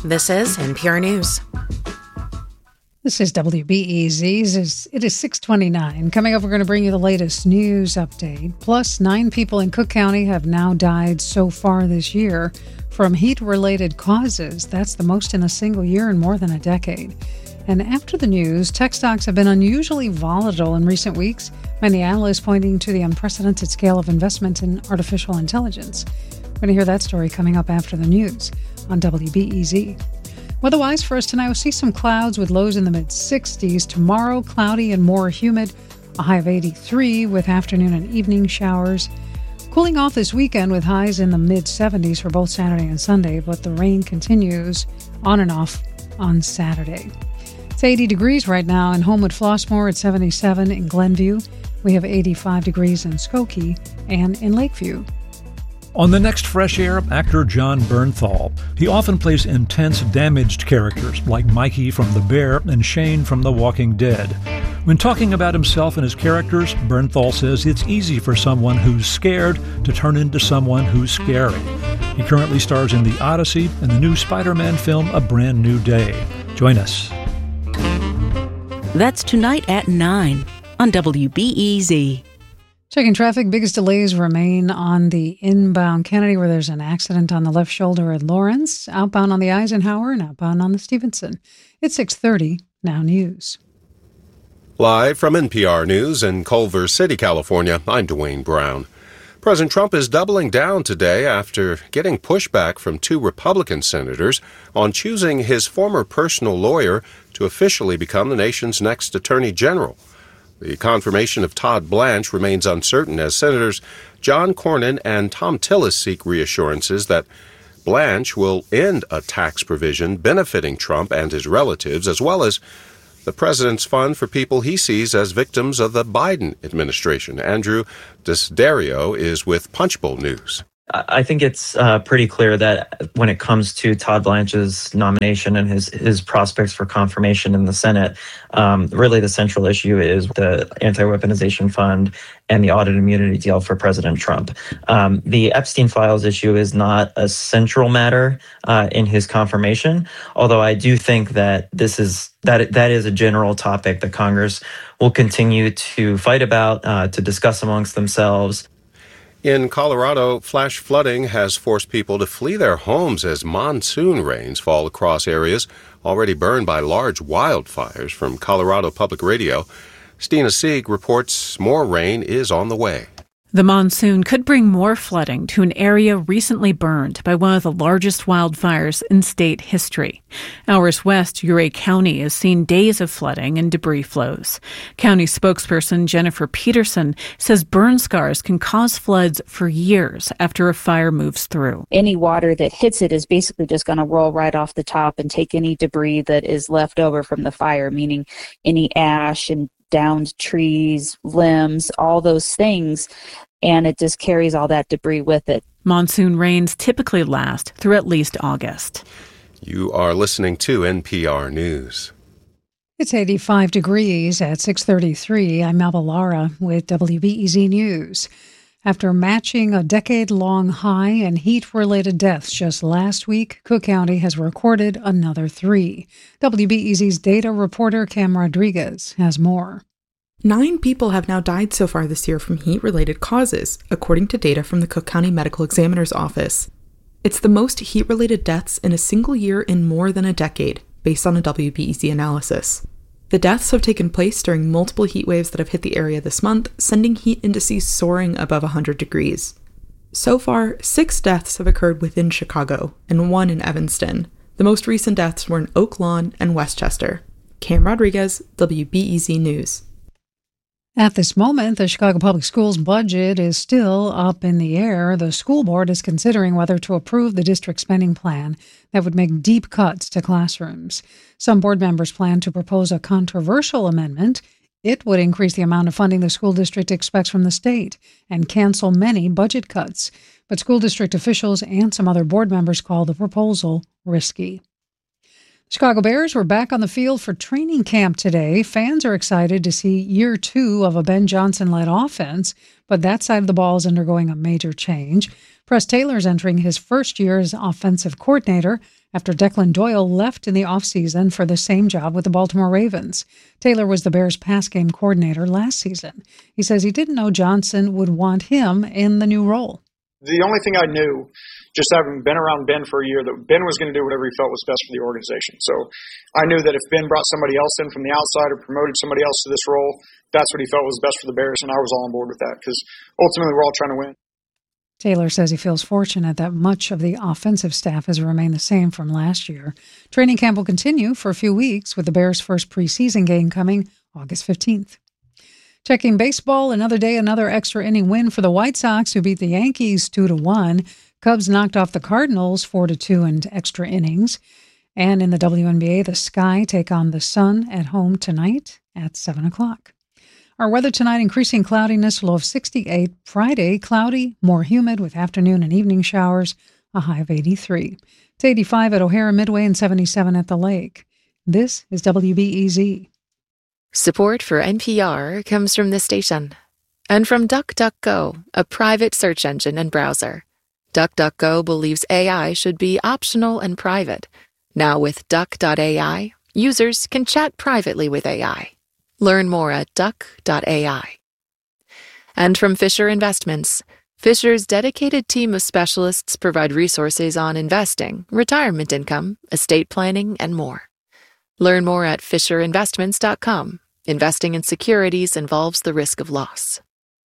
This is NPR News. This is WBEZ. It is 6:29. Coming up, we're going to bring you the latest news update. Plus, 9 people in Cook County have now died so far this year from heat-related causes. That's the most in a single year in more than a decade. And after the news, tech stocks have been unusually volatile in recent weeks, many analysts pointing to the unprecedented scale of investment in artificial intelligence. We're going to hear that story coming up after the news on WBEZ. Weather-wise for us tonight, we'll see some clouds with lows in the mid-60s. Tomorrow, cloudy and more humid, a high of 83 with afternoon and evening showers. Cooling off this weekend with highs in the mid-70s for both Saturday and Sunday, but the rain continues on and off on Saturday. It's 80 degrees right now in Homewood Flossmoor at 77 in Glenview. We have 85 degrees in Skokie and in Lakeview. On the next Fresh Air, actor Jon Bernthal. He often plays intense, damaged characters like Mikey from The Bear and Shane from The Walking Dead. When talking about himself and his characters, Bernthal says it's easy for someone who's scared to turn into someone who's scary. He currently stars in The Odyssey and the new Spider-Man film A Brand New Day. Join us. That's tonight at 9 on WBEZ. Checking traffic, biggest delays remain on the inbound Kennedy, where there's an accident on the left shoulder at Lawrence, outbound on the Eisenhower, and outbound on the Stevenson. It's 6:30, Now News. Live from NPR News in Culver City, California, I'm Dwayne Brown. President Trump is doubling down today after getting pushback from 2 Republican senators on choosing his former personal lawyer to officially become the nation's next attorney general. The confirmation of Todd Blanche remains uncertain as Senators John Cornyn and Thom Tillis seek reassurances that Blanche will end a tax provision benefiting Trump and his relatives, as well as the president's fund for people he sees as victims of the Biden administration. Andrew Desdario is with Punchbowl News. I think it's pretty clear that when it comes to Todd Blanche's nomination and his prospects for confirmation in the Senate, really the central issue is the anti-weaponization fund and the audit immunity deal for President Trump. The Epstein files issue is not a central matter in his confirmation, although I do think that that is a general topic that Congress will continue to fight about, to discuss amongst themselves. In Colorado, flash flooding has forced people to flee their homes as monsoon rains fall across areas already burned by large wildfires. From Colorado Public Radio, Stina Sieg reports more rain is on the way. The monsoon could bring more flooding to an area recently burned by one of the largest wildfires in state history. Hours west, Ouray County has seen days of flooding and debris flows. County spokesperson Jennifer Peterson says burn scars can cause floods for years after a fire moves through. Any water that hits it is basically just going to roll right off the top and take any debris that is left over from the fire, meaning any ash and downed trees, limbs, all those things, and it just carries all that debris with it. Monsoon rains typically last through at least August. You are listening to NPR News. It's 85 degrees at 6:33. I'm Melba Lara with WBEZ News. After matching a decade-long high in heat-related deaths just last week, Cook County has recorded another 3. WBEZ's data reporter Cam Rodriguez has more. 9 people have now died so far this year from heat-related causes, according to data from the Cook County Medical Examiner's Office. It's the most heat-related deaths in a single year in more than a decade, based on a WBEZ analysis. The deaths have taken place during multiple heat waves that have hit the area this month, sending heat indices soaring above 100 degrees. So far, 6 deaths have occurred within Chicago, and 1 in Evanston. The most recent deaths were in Oak Lawn and Westchester. Cam Rodriguez, WBEZ News. At this moment, the Chicago Public Schools budget is still up in the air. The school board is considering whether to approve the district spending plan that would make deep cuts to classrooms. Some board members plan to propose a controversial amendment. It would increase the amount of funding the school district expects from the state and cancel many budget cuts. But school district officials and some other board members call the proposal risky. Chicago Bears were back on the field for training camp today. Fans are excited to see year 2 of a Ben Johnson-led offense, but that side of the ball is undergoing a major change. Press Taylor is entering his first year as offensive coordinator after Declan Doyle left in the offseason for the same job with the Baltimore Ravens. Taylor was the Bears' pass game coordinator last season. He says he didn't know Johnson would want him in the new role. The only thing I knew, just having been around Ben for a year, that Ben was going to do whatever he felt was best for the organization. So I knew that if Ben brought somebody else in from the outside or promoted somebody else to this role, that's what he felt was best for the Bears, and I was all on board with that because ultimately we're all trying to win. Taylor says he feels fortunate that much of the offensive staff has remained the same from last year. Training camp will continue for a few weeks, with the Bears' first preseason game coming August 15th. Checking baseball, another day, another extra inning win for the White Sox, who beat the Yankees 2-1. Cubs knocked off the Cardinals 4-2 in extra innings. And in the WNBA, the Sky take on the Sun at home tonight at 7 o'clock. Our weather tonight, increasing cloudiness, low of 68. Friday, cloudy, more humid with afternoon and evening showers, a high of 83. It's 85 at O'Hara Midway and 77 at the lake. This is WBEZ. Support for NPR comes from this station and from DuckDuckGo, a private search engine and browser. DuckDuckGo believes AI should be optional and private. Now with Duck.ai, users can chat privately with AI. Learn more at Duck.ai. And from Fisher Investments. Fisher's dedicated team of specialists provide resources on investing, retirement income, estate planning, and more. Learn more at FisherInvestments.com. Investing in securities involves the risk of loss.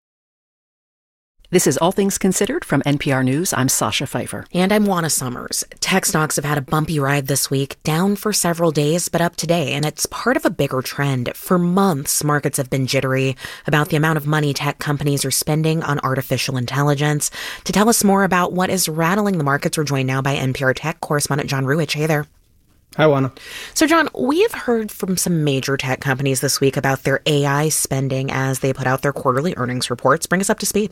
This is All Things Considered from NPR News. I'm Sasha Pfeiffer. And I'm Juana Summers. Tech stocks have had a bumpy ride this week, down for several days, but up today, and it's part of a bigger trend. For months, markets have been jittery about the amount of money tech companies are spending on artificial intelligence. To tell us more about what is rattling the markets, we're joined now by NPR Tech correspondent John Ruwitch. Hey there. Hi, Juana. So, John, we have heard from some major tech companies this week about their AI spending as they put out their quarterly earnings reports. Bring us up to speed.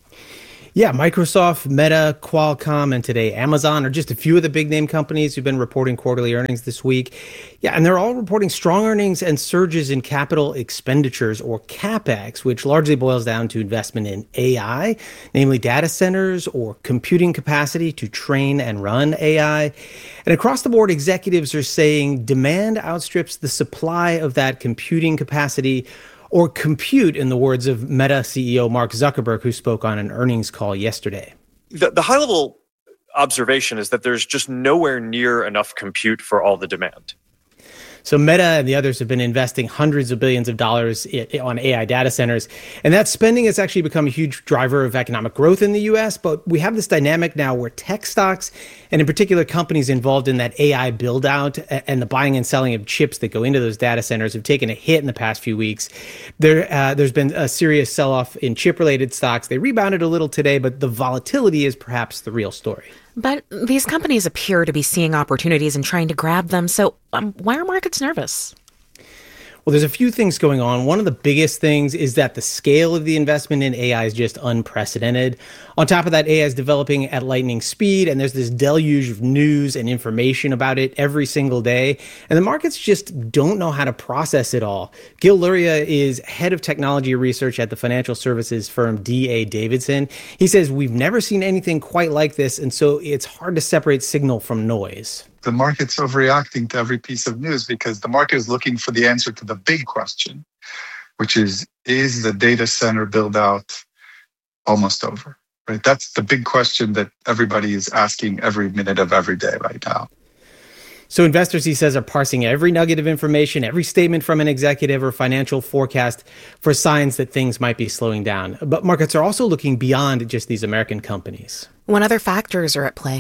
Yeah, Microsoft, Meta, Qualcomm, and today Amazon are just a few of the big name companies who've been reporting quarterly earnings this week. Yeah, and they're all reporting strong earnings and surges in capital expenditures, or CapEx, which largely boils down to investment in AI, namely data centers or computing capacity to train and run AI. And across the board, executives are saying demand outstrips the supply of that computing capacity, or compute, in the words of Meta CEO Mark Zuckerberg, who spoke on an earnings call yesterday. The high-level observation is that there's just nowhere near enough compute for all the demand. So Meta and the others have been investing hundreds of billions of dollars on AI data centers. And that spending has actually become a huge driver of economic growth in the U.S. But we have this dynamic now where tech stocks, and in particular companies involved in that AI build out and the buying and selling of chips that go into those data centers, have taken a hit in the past few weeks. There's been a serious sell-off in chip-related stocks. They rebounded a little today, but the volatility is perhaps the real story. But these companies appear to be seeing opportunities and trying to grab them. So why are markets nervous? Well, there's a few things going on. One of the biggest things is that the scale of the investment in AI is just unprecedented. On top of that, AI is developing at lightning speed, and there's this deluge of news and information about it every single day. And the markets just don't know how to process it all. Gil Luria is head of technology research at the financial services firm D.A. Davidson. He says we've never seen anything quite like this, and so it's hard to separate signal from noise. The market's overreacting to every piece of news because the market is looking for the answer to the big question, which is the data center build out almost over? Right? That's the big question that everybody is asking every minute of every day right now. So investors, he says, are parsing every nugget of information, every statement from an executive or financial forecast for signs that things might be slowing down. But markets are also looking beyond just these American companies. What other factors are at play?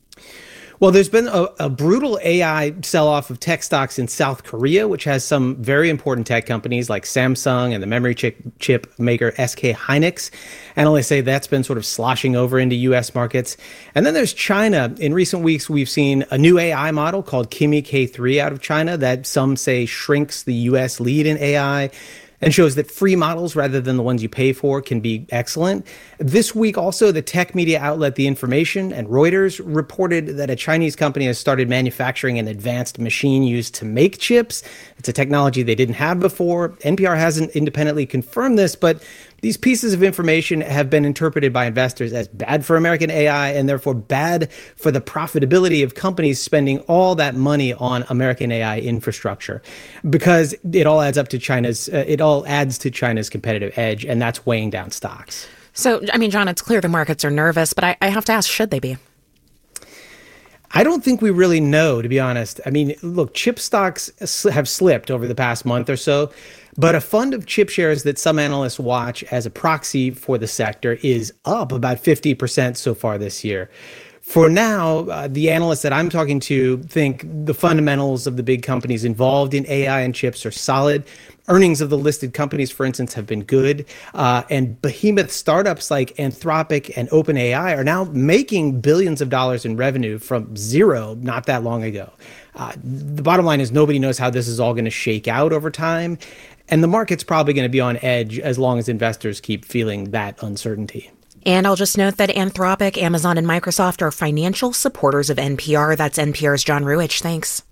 Well, there's been a brutal AI sell-off of tech stocks in South Korea, which has some very important tech companies like Samsung and the memory chip maker SK Hynix. Analysts say that's been sort of sloshing over into U.S. markets. And then there's China. In recent weeks, we've seen a new AI model called Kimi K3 out of China that some say shrinks the U.S. lead in AI and shows that free models, rather than the ones you pay for, can be excellent. This week, also, the tech media outlet The Information and Reuters reported that a Chinese company has started manufacturing an advanced machine used to make chips. It's a technology they didn't have before. NPR hasn't independently confirmed this, but These pieces of information have been interpreted by investors as bad for American AI and therefore bad for the profitability of companies spending all that money on American AI infrastructure, because it all adds to China's competitive edge, and that's weighing down stocks. So, I mean, John, it's clear the markets are nervous, but I have to ask, should they be? I don't think we really know, to be honest. I mean, look, chip stocks have slipped over the past month or so, but a fund of chip shares that some analysts watch as a proxy for the sector is up about 50% so far this year. For now, the analysts that I'm talking to think the fundamentals of the big companies involved in AI and chips are solid. Earnings of the listed companies, for instance, have been good. And behemoth startups like Anthropic and OpenAI are now making billions of dollars in revenue from zero not that long ago. The bottom line is nobody knows how this is all going to shake out over time. And the market's probably going to be on edge as long as investors keep feeling that uncertainty. And I'll just note that Anthropic, Amazon, and Microsoft are financial supporters of NPR. That's NPR's John Ruwitch. Thanks.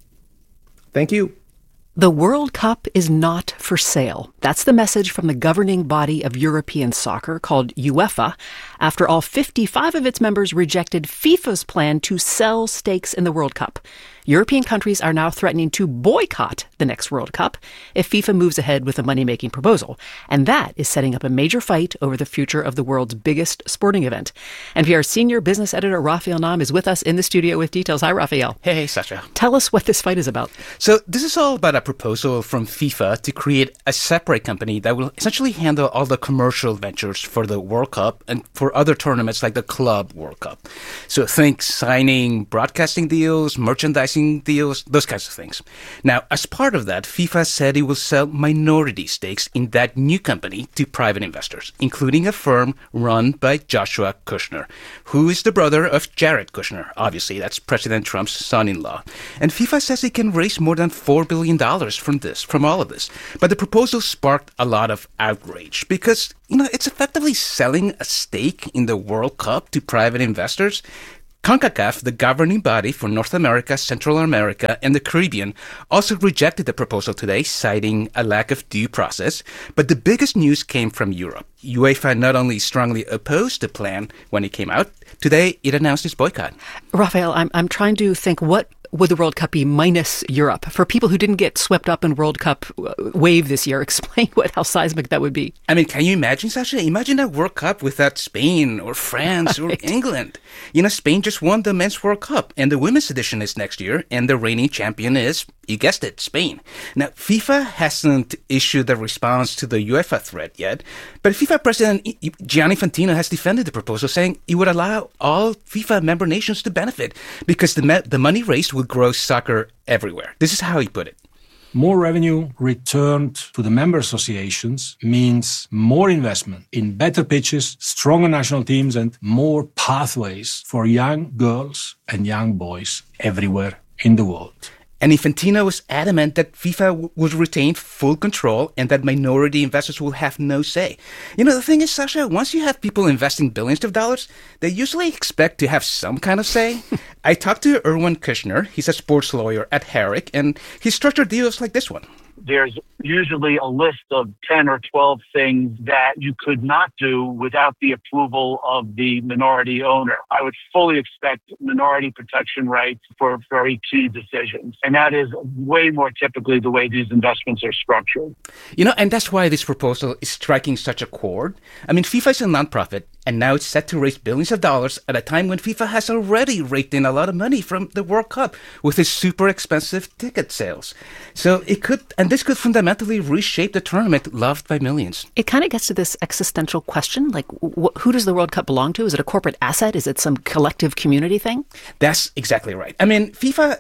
Thank you. The World Cup is not for sale. That's the message from the governing body of European soccer, called UEFA, after all 55 of its members rejected FIFA's plan to sell stakes in the World Cup. European countries are now threatening to boycott the next World Cup if FIFA moves ahead with a money-making proposal. And that is setting up a major fight over the future of the world's biggest sporting event. NPR's senior business editor, Raphael Nahm, is with us in the studio with details. Hi, Raphael. Hey, Sasha. Tell us what this fight is about. So this is all about a proposal from FIFA to create a separate company that will essentially handle all the commercial ventures for the World Cup and for other tournaments like the Club World Cup. So think signing broadcasting deals, merchandising deals, those kinds of things. Now, as part of that, FIFA said it will sell minority stakes in that new company to private investors, including a firm run by Joshua Kushner, who is the brother of Jared Kushner. Obviously, that's President Trump's son-in-law. And FIFA says it can raise more than $4 billion from all of this. But the proposal sparked a lot of outrage because, it's effectively selling a stake in the World Cup to private investors. CONCACAF, the governing body for North America, Central America, and the Caribbean, also rejected the proposal today, citing a lack of due process. But the biggest news came from Europe. UEFA not only strongly opposed the plan when it came out, today it announced its boycott. Raphael, I'm trying to think, what would the World Cup be minus Europe? For people who didn't get swept up in World Cup wave this year, explain how seismic that would be. I mean, can you imagine, Sasha? Imagine a World Cup without Spain or France or England. Spain just won the Men's World Cup, and the Women's edition is next year, and the reigning champion is, you guessed it, Spain. Now, FIFA hasn't issued a response to the UEFA threat yet, but FIFA President Gianni Infantino has defended the proposal, saying it would allow all FIFA member nations to benefit because the money raised will grow soccer everywhere. This is how he put it. More revenue returned to the member associations means more investment in better pitches, stronger national teams, and more pathways for young girls and young boys everywhere in the world. And Infantino was adamant that FIFA would retain full control and that minority investors will have no say. The thing is, Sasha, once you have people investing billions of dollars, they usually expect to have some kind of say. I talked to Erwin Kushner. He's a sports lawyer at Herrick, and he structured deals like this one. There's usually a list of 10 or 12 things that you could not do without the approval of the minority owner. I would fully expect minority protection rights for very key decisions. And that is way more typically the way these investments are structured. And that's why this proposal is striking such a chord. I mean, FIFA is a nonprofit, and now it's set to raise billions of dollars at a time when FIFA has already raked in a lot of money from the World Cup with its super expensive ticket sales. So this could fundamentally reshape the tournament loved by millions. It kind of gets to this existential question, like who does the World Cup belong to? Is it a corporate asset? Is it some collective community thing? That's exactly right. I mean,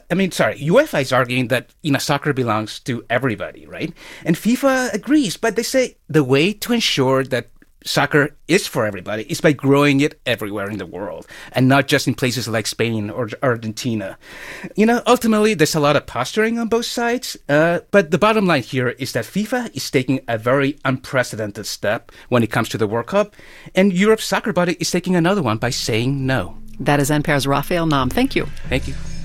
UEFA is arguing that, soccer belongs to everybody, right? And FIFA agrees, but they say the way to ensure that soccer is for everybody is by growing it everywhere in the world and not just in places like Spain or Argentina. Ultimately, there's a lot of posturing on both sides, but the bottom line here is that FIFA is taking a very unprecedented step when it comes to the World Cup, and Europe's soccer body is taking another one by saying no. That is NPR's Raphael Nahm. Thank you. Thank you.